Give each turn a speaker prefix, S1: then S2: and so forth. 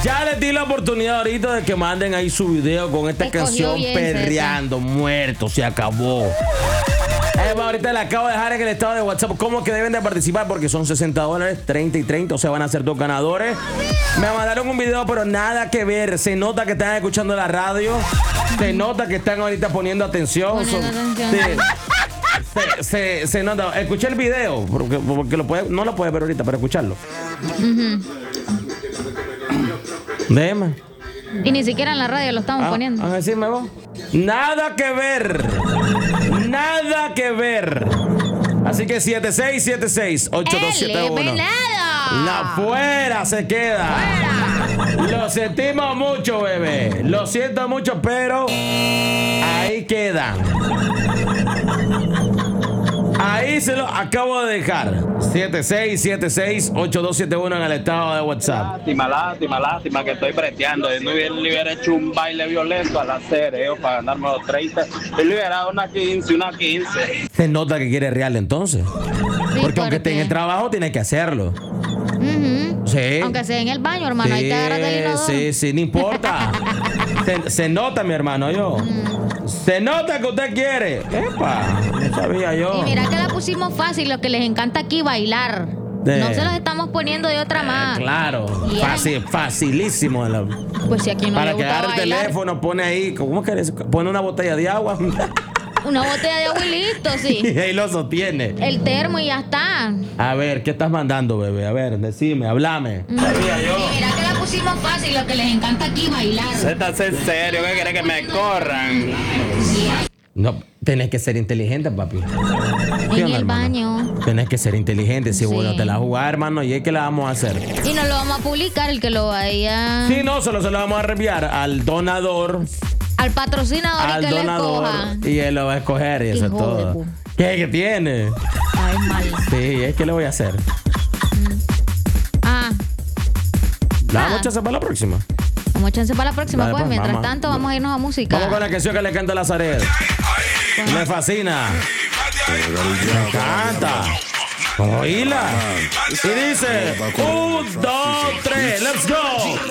S1: Ya les di la oportunidad ahorita de que manden ahí su video con esta canción
S2: bien,
S1: perreando, muerto, se acabó. Ahorita le acabo de dejar en el estado de WhatsApp cómo que deben de participar porque son $60, 30 y 30, o sea, van a ser 2 ganadores. Me mandaron un video, pero nada que ver. Se nota que están escuchando la radio. Se nota que están ahorita poniendo atención. Se nota. Escuché el video, porque no lo puedes ver ahorita, pero escucharlo. Déjame.
S2: Y ni siquiera en la radio lo estamos poniendo.
S1: A decirme vos. Nada que ver. Nada que ver. Así que 7676-8271. La fuera se queda. Lo sentimos mucho, bebé. Lo siento mucho, pero ahí queda. Ahí se lo acabo de dejar. 7676-8271 en el estado de WhatsApp.
S3: Lástima que estoy breteando. Yo no hubiera hecho un baile violento al hacer, para ganarme los 30. He liberado una 15.
S1: Se nota que quiere real entonces.
S2: Sí,
S1: porque aunque esté en el trabajo, tiene que hacerlo. Sí.
S2: Aunque sea en el baño, hermano, ahí te agarras del inodoro.
S1: Sí, no importa. se nota, mi hermano, yo. Se nota que usted quiere. Epa, no sabía yo.
S2: Y mira que la pusimos fácil, lo que les encanta aquí bailar. No se los estamos poniendo de otra más.
S1: Claro, facilísimo.
S2: Pues si aquí no
S1: para
S2: le gusta
S1: que agarre el teléfono, pone ahí, ¿cómo querés? Pone una botella de agua.
S2: Una botella de agua y listo, sí.
S1: Y ahí lo sostiene.
S2: El termo y ya está.
S1: A ver, ¿qué estás mandando, bebé? A ver, decime, hablame.
S2: Sabía yo. Y mira que la pusimos fácil, lo que les encanta aquí bailar.
S3: ¿Estás en serio? ¿Qué querés que me corran?
S1: No, tenés que ser inteligente, papi.
S2: En el baño.
S1: Tenés que ser inteligente. Si bueno, te la jugás, hermano, ¿y qué la vamos a hacer?
S2: Y no lo vamos a publicar, el que lo vaya.
S1: Sí, no, solo se lo vamos a reenviar al donador.
S2: Al patrocinador
S1: al
S2: y que
S1: donador,
S2: le escoja.
S1: Y él lo va a escoger y eso es todo. ¿Qué tiene?
S2: Ay, mal.
S1: Sí, es que le voy a hacer. ¿La vamos a echarse para la próxima?
S2: Vamos a echarse para la próxima,
S1: Vale,
S2: pues. Mientras
S1: vamos.
S2: tanto, vamos a irnos a música.
S1: Vamos con la canción que le canta a Lazaret. Me fascina. Me encanta. Oíla. Y dice: 1, 2, 3, let's go.